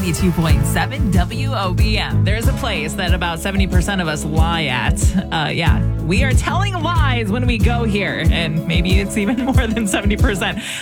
92.7 WOBM. There's a place that about 70% of us lie at. We are telling lies when we go here, and maybe it's even more than 70%.